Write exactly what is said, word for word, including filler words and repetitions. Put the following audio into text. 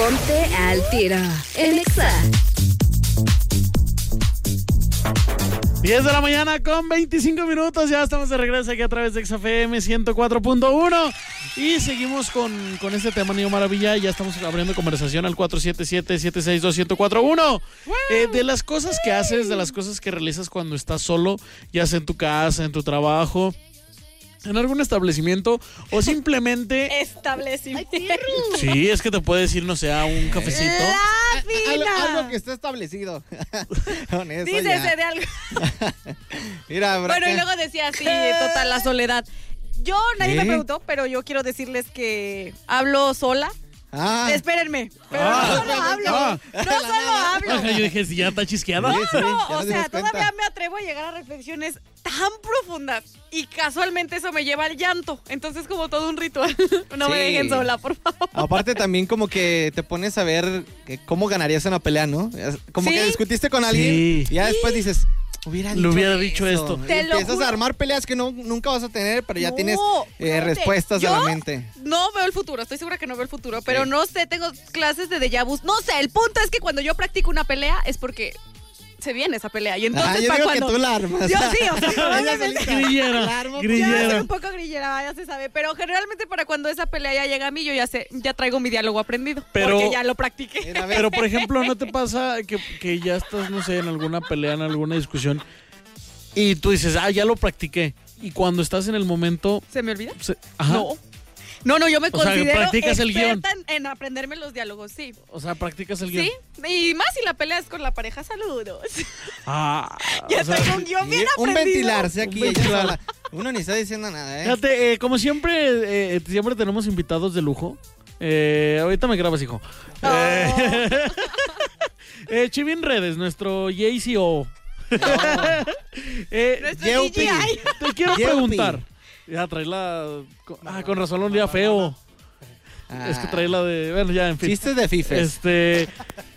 Ponte al tiro en Exa. diez de la mañana con veinticinco minutos. Ya estamos de regreso aquí a través de Exa F M ciento cuatro punto uno. Y seguimos con, con este tema, Niño Maravilla. Ya estamos abriendo conversación al cuatro siete siete, siete seis dos, uno cero cuatro uno. Wow. Eh, de las cosas que haces, de las cosas que realizas cuando estás solo, ya sea en tu casa, en tu trabajo, en algún establecimiento o simplemente... Establecimiento. Sí, es que te puedes ir, no sé, a un cafecito. La fina. Algo, algo que está establecido. Con eso Dícese ya. de algo. Mira, bro, Bueno, que... y luego decía así, total, la soledad. Yo, nadie ¿Eh? me preguntó, pero yo quiero decirles que hablo sola. Ah. Espérenme, pero Ah. no solo hablo, Ah. no solo hablo. Ajá, yo dije, si ya está chisqueada. Sí, sí, No, ya o nos sea, dimos cuenta. todavía me atrevo a llegar a reflexiones tan profundas y casualmente eso me lleva al llanto. Entonces, como todo un ritual. No me Sí. dejen sola, por favor. Aparte también como que te pones a ver que cómo ganarías una pelea, ¿no? Como ¿Sí? que discutiste con alguien Sí. y ya después dices, hubiera Le dicho hubiera dicho eso. esto. Y Te lo empiezas juro. a armar peleas que no, nunca vas a tener, pero ya No, tienes eh, espérate. respuestas ¿Yo? a la mente. No veo el futuro, estoy segura que no veo el futuro, pero Sí. no sé, tengo clases de déjà vu. No sé, el punto es que cuando yo practico una pelea es porque se viene esa pelea. Y entonces, Ah, yo para digo cuando... que tú la armas. Yo sí, o sea, Ella probablemente... solita. Grillera, La armo, Ya grillera. soy un poco grillera, ya se sabe. Pero generalmente para cuando esa pelea ya llega a mí, yo ya sé, ya traigo mi diálogo aprendido. Pero- porque ya lo practiqué. Mira, ve. Pero, por ejemplo, ¿no te pasa que, que ya estás, no sé, en alguna pelea, en alguna discusión y tú dices, ah, ya lo practiqué? Y cuando estás en el momento... ¿Se me olvida? se- ajá. No. No, no, yo me O sea, considero practicas el guión. experta en, en aprenderme los diálogos, sí. O sea, practicas el guión. Sí, y más si la pelea es con la pareja, saludos. Ah, Ya o sea, traigo un guión bien un aprendido. ventilarse aquí. Un ella ventilar. sola. Uno ni está diciendo nada, ¿eh? Fíjate, eh, como siempre, eh, siempre tenemos invitados de lujo. Eh, ahorita me grabas, hijo. Oh. Eh, eh, Chivin Redes, nuestro J C O. eh, Nuestro Yeo D J I. te quiero Yelpi. preguntar. Ya trae la. Ah, con razón un día feo. Ah. Es que trae la de. Bueno, ya, en fin. Chistes de fifes. Este.